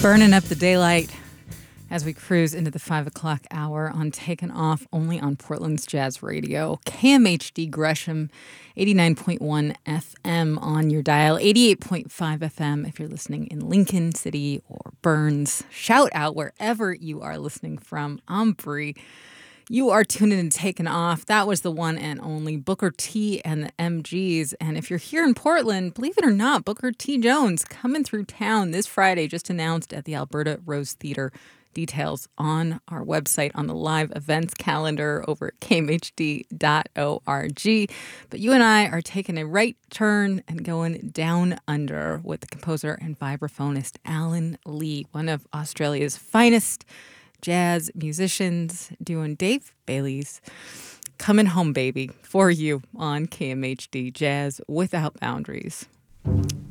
Burning up the daylight as we cruise into the 5 o'clock hour on Taken Off, only on Portland's Jazz Radio. KMHD Gresham, 89.1 FM on your dial, 88.5 FM if you're listening in Lincoln City or Burns. Shout out wherever you are listening from. I'm Bree. You are tuning in to Taken Off. That was the one and only Booker T and the MGs. And if you're here in Portland, believe it or not, Booker T. Jones coming through town this Friday, just announced at the Alberta Rose Theatre. Details on our website on the live events calendar over at kmhd.org. But you and I are taking a right turn and going down under with the composer and vibraphonist Alan Lee, one of Australia's finest jazz musicians, doing Dave Bailey's Coming Home Baby for you on KMHD Jazz Without Boundaries.